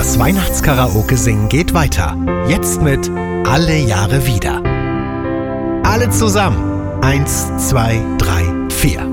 Das Weihnachtskaraoke-Singen geht weiter. Jetzt mit Alle Jahre wieder. Alle zusammen. 1, 2, 3, 4.